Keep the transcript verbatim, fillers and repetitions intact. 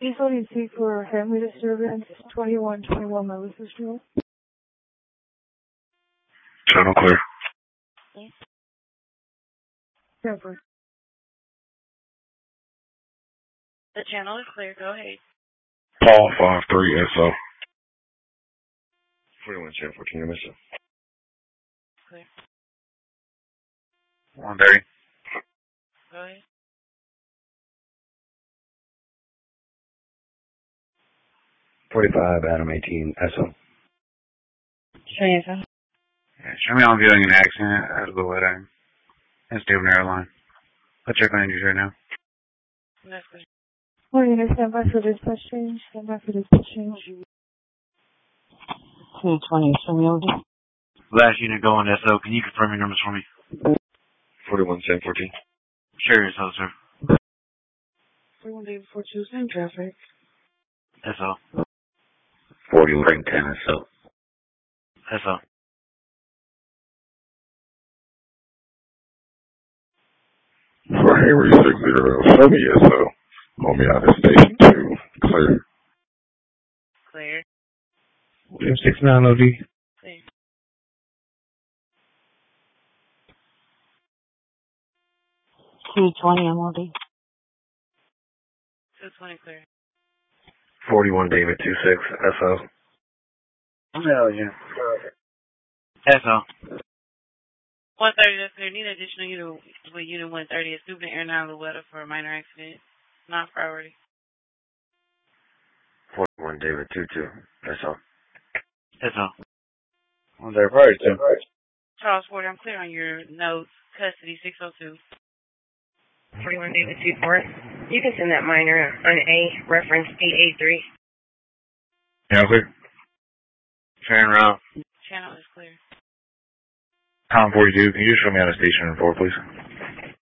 Please hold your seat for family disturbance, twenty-one twenty-one Melissa Street. Channel clear. Yes. Temper. The channel is clear. Go ahead. Paul five three S O. forty-one Channel fourteen, you miss it. Clear. one thirty. Go ahead. forty-five Adam eighteen S O. Show yourself. Yeah, show me on viewing an accident out of the way down. That's David Airline. I'll check on injuries right now. That's clear. Morning, stand by for dispatch change. Stand by for dispatch change. two twenty, show me over. Last unit going S O. Can you confirm your numbers for me? forty-one ten fourteen. Sure, S O, sir. forty-one David four two, same traffic. S O. forty-one ten S O. S O. For Henry six zero, show me S O. Hold me out of station two. Clear. Clear. William six nine O D. Clear. two twenty M O D. two twenty clear. forty-one David two six S O. Hell yeah. S O. one thirty, that's clear. Need additional unit with unit one thirty. It's Stupid Air nine Louetta for a minor accident. Not priority. forty-one David two two S O. S O. Well, they're priority two. Charles Ford, I'm clear on your notes. Custody six oh two. forty-one David two four. You can send that minor on A, reference eight eight three. Yeah, clear. Turn around. Channel is clear. Tom forty-two, can you just show me out of station four, please?